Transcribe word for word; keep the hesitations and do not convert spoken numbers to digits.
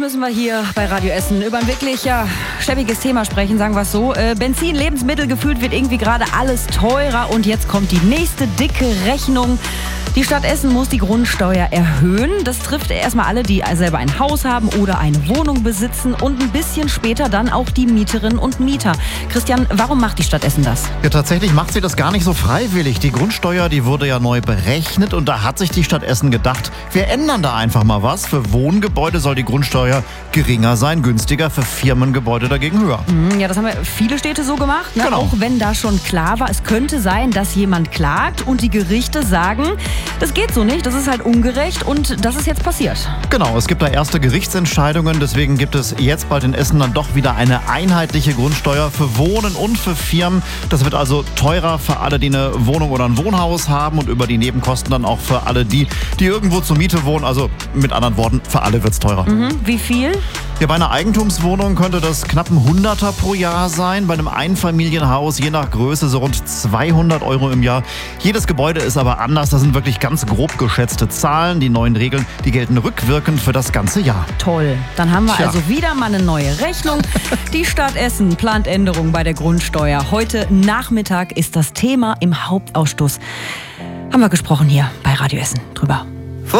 müssen wir hier bei Radio Essen über ein wirklich ja, schäbiges Thema sprechen, sagen wir es so. Äh, Benzin, Lebensmittel, gefühlt wird irgendwie gerade alles teurer und jetzt kommt die nächste dicke Rechnung. Die Stadt Essen muss die Grundsteuer erhöhen. Das trifft erstmal alle, die selber ein Haus haben oder eine Wohnung besitzen und ein bisschen später dann auch die Mieterinnen und Mieter. Christian, warum macht die Stadt Essen das? Ja, tatsächlich macht sie das gar nicht so freiwillig. Die Grundsteuer, die wurde ja neu berechnet und da hat sich die Stadt Essen gedacht, wir ändern da einfach mal was. Für Wohngebäude soll die Grundsteuer geringer sein, günstiger, für Firmengebäude dagegen höher. Ja, das haben ja viele Städte so gemacht, ne? Genau. Auch wenn da schon klar war, es könnte sein, dass jemand klagt und die Gerichte sagen, das geht so nicht, das ist halt ungerecht und das ist jetzt passiert. Genau, es gibt da erste Gerichtsentscheidungen, deswegen gibt es jetzt bald in Essen dann doch wieder eine einheitliche Grundsteuer für Wohnen und für Firmen. Das wird also teurer für alle, die eine Wohnung oder ein Wohnhaus haben und über die Nebenkosten dann auch für alle die, die irgendwo zur Miete wohnen. Also mit anderen Worten, für alle wird es teurer. Mhm. Wie viel? Ja, bei einer Eigentumswohnung könnte das knapp ein Hunderter pro Jahr sein. Bei einem Einfamilienhaus, je nach Größe, so rund zweihundert Euro im Jahr. Jedes Gebäude ist aber anders. Das sind wirklich ganz grob geschätzte Zahlen. Die neuen Regeln, die gelten rückwirkend für das ganze Jahr. Toll. Dann haben wir Tja. also wieder mal eine neue Rechnung. Die Stadt Essen plant Änderungen bei der Grundsteuer. Heute Nachmittag ist das Thema im Hauptausschuss. Haben wir gesprochen hier bei Radio Essen drüber.